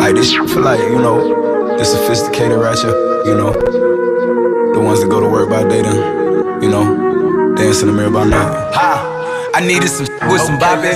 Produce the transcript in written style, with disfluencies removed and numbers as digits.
Like this shit for like, you know, the sophisticated ratchet, you know, the ones that go to work by day then, you know, dance in the mirror by night. I needed some with some bop